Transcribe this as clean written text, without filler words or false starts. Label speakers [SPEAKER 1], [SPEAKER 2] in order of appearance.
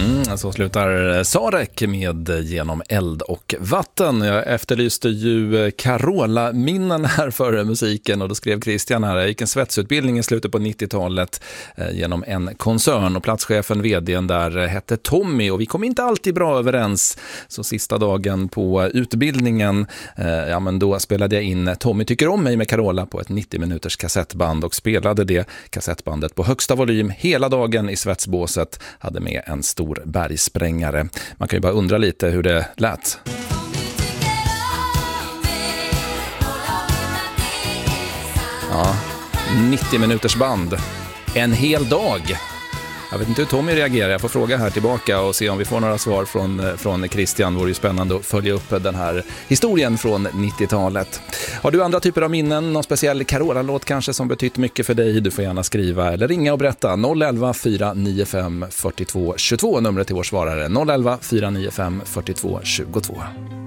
[SPEAKER 1] Så slutar Sarek med Genom eld och vatten. Jag efterlyste ju Carola-minnen här för musiken och då skrev Christian här: jag gick en svetsutbildning i slutet på 90-talet genom en koncern och platschefen, vdn där, hette Tommy och vi kom inte alltid bra överens. Så sista dagen på utbildningen, men då spelade jag in Tommy tycker om mig med Carola på ett 90 minuters kassettband och spelade det kassettbandet på högsta volym hela dagen i svetsbåset. Hade med en stor bergsprängare. Man kan ju bara undra lite hur det lät. Ja, 90 minuters band. En hel dag. Jag vet inte hur Tommy reagerar. Jag får fråga här tillbaka och se om vi får några svar från Christian. Det vore ju spännande att följa upp den här historien från 90-talet. Har du andra typer av minnen? Någon speciell Carola-låt kanske som betytt mycket för dig? Du får gärna skriva eller ringa och berätta. 011 495 42 22 numret till vår svarare. 011 495 42 22.